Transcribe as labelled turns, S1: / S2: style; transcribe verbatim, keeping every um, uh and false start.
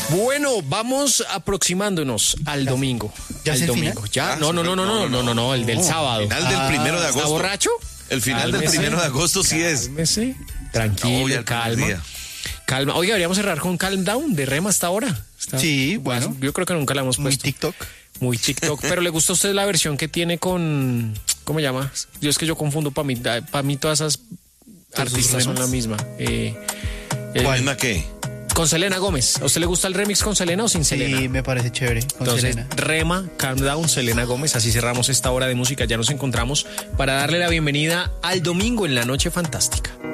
S1: Bueno, vamos aproximándonos al domingo.
S2: ¿Ya
S1: al
S2: es el
S1: domingo.
S2: final?
S1: ¿Ya?
S3: Ah,
S1: No, no, no, no, no, no, no, no, el del sábado.
S3: Final del primero de
S1: ¿Está
S3: agosto.
S1: borracho?
S3: El final del
S1: Cálmese.
S3: primero de agosto sí es.
S1: Cálmese,
S3: No,
S1: tranquilo,
S3: ya el primer
S1: calma.
S3: día.
S1: Calma. Oiga, deberíamos cerrar con Calm Down de Rema hasta ahora. Está-
S2: Sí, bueno.
S1: Yo creo que nunca la hemos
S2: Muy
S1: puesto.
S2: TikTok.
S1: Muy TikTok. Pero ¿le gusta a usted la versión que tiene con... ¿Cómo se llama? Yo es que yo confundo, para mí, para mí todas esas artistas son
S2: remas?
S1: la misma. Eh, eh,
S3: ¿Cuál misma qué?
S1: con Selena Gómez. ¿A usted le gusta el remix con Selena o sin Selena?
S2: Sí, me parece chévere. Con
S1: Entonces,
S2: Selena.
S1: Rema, Calm Down, Selena Gómez. Así cerramos esta hora de música. Ya nos encontramos para darle la bienvenida al domingo en la Noche Fantástica.